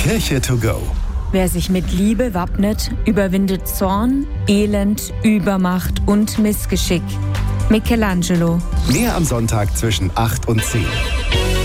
Kirche to go. Wer sich mit Liebe wappnet, überwindet Zorn, Elend, Übermacht und Missgeschick. Michelangelo. Mehr am Sonntag zwischen 8 und 10.